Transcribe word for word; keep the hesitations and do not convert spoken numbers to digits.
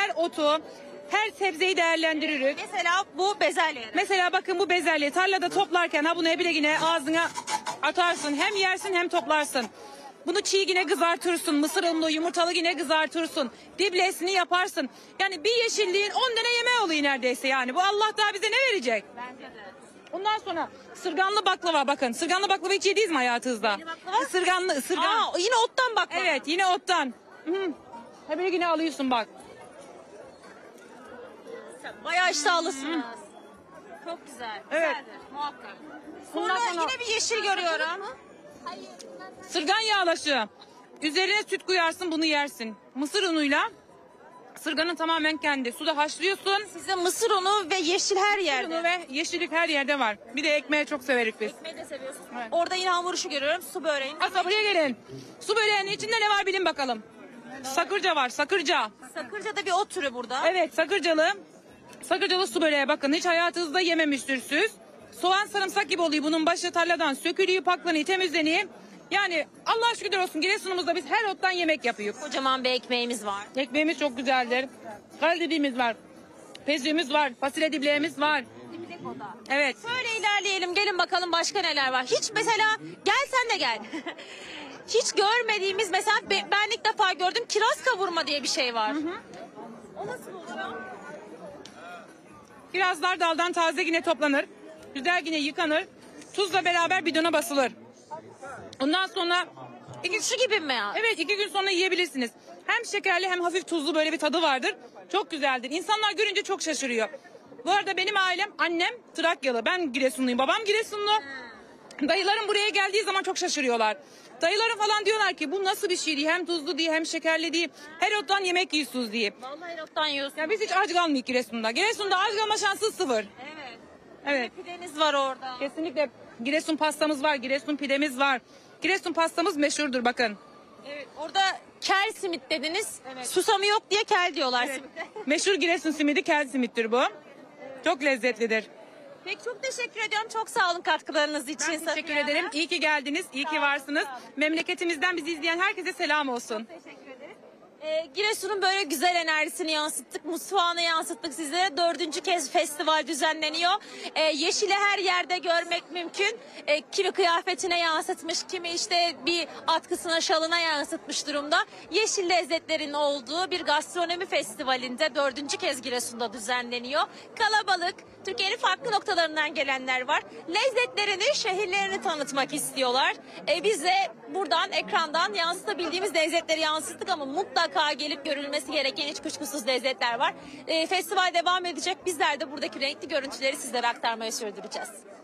her otu, her sebzeyi değerlendiriyoruz. Mesela bu bezelye. Mesela bakın bu bezelye tarlada toplarken ha bunu bir de yine ağzına atarsın. Hem yersin hem toplarsın. Bunu çiğ yine kızartırsın. Mısır unlu, yumurtalı yine kızartırsın. Diblesini yaparsın. Yani bir yeşilliğin on tane yemeği oluyor neredeyse yani. Bu Allah daha bize ne verecek? Bence de. Ondan sonra ısırganlı baklava bakın. Isırganlı baklava hiç yediniz mi hayatınızda? Yeni baklava? Isırganlı, ısırgan. Aa, yine ottan baklava. Evet yine ottan. Hı. Tabii yine alıyorsun bak. Bayağı iştahlısınız. Çok güzel. Evet. Güzeldir muhakkak. Bundan Sonra sonra- yine bir yeşil görüyorum. Sırgan yağlaşı. Üzerine süt koyarsın bunu yersin. Mısır unuyla sırganın tamamen kendi. Suda haşlıyorsun. Sizin mısır unu ve yeşil her yerde. Unu ve yeşillik her yerde var. Bir de ekmeği çok severik biz. Ekmeği de seviyorsunuz. Evet. Orada yine hamur işi görüyorum. Su böreği. Asa buraya gelin. Su böreğinin içinde ne var bilin bakalım. Sakırca var, sakırca. Sakırca'da bir ot türü burada. Evet, sakırcalı. Sakırcalı su böreği bakın hiç hayatınızda yememiştirsiniz. Soğan sarımsak gibi oluyor. Bunun başı tarladan sökülüyor, paklanıyor, temizleniyor. Yani Allah şükürler olsun Giresun'umuzda biz her ottan yemek yapıyoruz. Kocaman bir ekmeğimiz var. Ekmeğimiz çok güzeldir. Kal dediğimiz var. Pezüğümüz var. Fasulye dibleğimiz var. Evet. Şöyle ilerleyelim. Gelin bakalım başka neler var. Hiç mesela gel sen de gel. Hiç görmediğimiz mesela be- ben ilk defa gördüm kiraz kavurma diye bir şey var. O nasıl oluyor? Kirazlar daldan taze yine toplanır. Güzel yine yıkanır. Tuzla beraber bidona basılır. Ondan sonra iki, Şu gibi mi ya? evet iki gün sonra yiyebilirsiniz. Hem şekerli hem hafif tuzlu böyle bir tadı vardır. Çok güzeldir. İnsanlar görünce çok şaşırıyor. Bu arada benim ailem, annem Trakyalı. Ben Giresunluyum. Babam Giresunlu. Dayılarım buraya geldiği zaman çok şaşırıyorlar. Dayılarım falan diyorlar ki bu nasıl bir şey diye. Hem tuzlu diye hem şekerli diye. Her ottan yemek yiyorsunuz diye. Vallahi ottan yiyorsun. Ya biz hiç aç kalmıyoruz Giresun'da. Giresun'da aç kalma şansı sıfır. Evet. Evet. Pideniz var orada. Kesinlikle Giresun pastamız var. Giresun pidemiz var. Giresun pastamız meşhurdur bakın. Evet. Orada kel simit dediniz. Evet. Susamı yok diye kel diyorlar Evet. simite. Meşhur Giresun simidi kel simittir bu. Çok lezzetlidir. Peki çok teşekkür ediyorum. Çok sağ olun katkılarınız için. Ben teşekkür Safiye ederim. Hanım. İyi ki geldiniz. İyi ki olun, varsınız. sağ olun. Memleketimizden bizi izleyen herkese selam olsun. Teşekkür ederiz. Ee, Giresun'un böyle güzel enerjisini yansıttık, mutfağını yansıttık sizlere. Dördüncü kez festival düzenleniyor. Ee, yeşili her yerde görmek mümkün. Ee, kimi kıyafetine yansıtmış, kimi işte bir atkısına, şalına yansıtmış durumda. Yeşil lezzetlerin olduğu bir gastronomi festivalinde dördüncü kez Giresun'da düzenleniyor. Kalabalık, Türkiye'nin farklı noktalarından gelenler var. Lezzetlerini, şehirlerini tanıtmak istiyorlar. Ee, biz de buradan, ekrandan yansıtabildiğimiz lezzetleri yansıttık ama mutlaka gelip görülmesi gereken hiç kuşkusuz lezzetler var. Ee, festival devam edecek. Bizler de buradaki renkli görüntüleri sizlere aktarmaya sürdüreceğiz.